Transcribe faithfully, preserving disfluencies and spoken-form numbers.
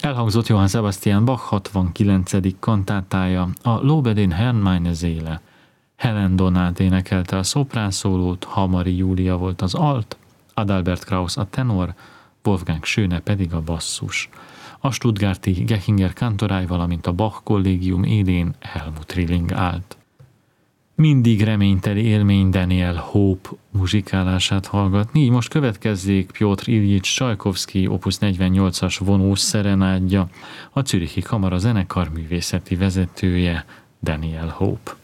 Elhangzott Johann Sebastian Bach hatvankilencedik kantátája, a Lobedin Herrn meine Seele. Helen Donát énekelte a szoprán szólót, Hamari Júlia volt az alt, Adalbert Krauss a tenor, Wolfgang Schöne pedig a basszus. A stuttgarti Gechinger kantoráj, valamint a Bach kollégium élén Helmut Rilling állt. Mindig reményteli élmény Daniel Hope muzsikálását hallgatni, így most következzék Pjotr Iljics Csajkovszky opus negyvennyolcas vonós szerenádja, a Zürichi Kamara zenekar művészeti vezetője Daniel Hope.